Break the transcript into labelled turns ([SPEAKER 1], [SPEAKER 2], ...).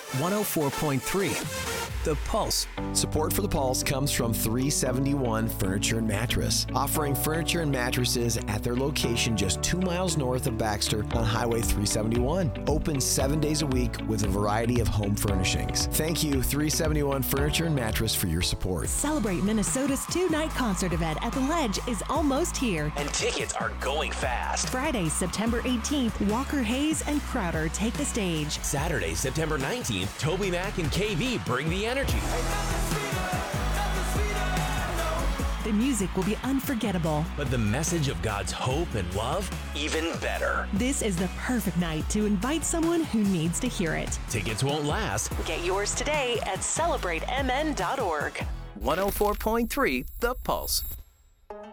[SPEAKER 1] 104.3 The Pulse.
[SPEAKER 2] Support for The Pulse comes from 371 Furniture and Mattress, offering furniture and mattresses at their location just 2 miles north of Baxter on Highway 371. Open 7 days a week with a variety of home furnishings. Thank you, 371 Furniture and Mattress, for your support.
[SPEAKER 3] Celebrate Minnesota's 2-night concert event at the Ledge is almost here.
[SPEAKER 1] And tickets are going fast.
[SPEAKER 3] Friday, September 18th, Walker Hayes and Crowder take the stage.
[SPEAKER 1] Saturday, September 19th, Toby Mac and KV bring the energy.
[SPEAKER 3] The music will be unforgettable.
[SPEAKER 1] But the message of God's hope and love, even better.
[SPEAKER 3] This is the perfect night to invite someone who needs to hear it.
[SPEAKER 1] Tickets won't last.
[SPEAKER 3] Get yours today at celebratemn.org.
[SPEAKER 4] 104.3 The Pulse.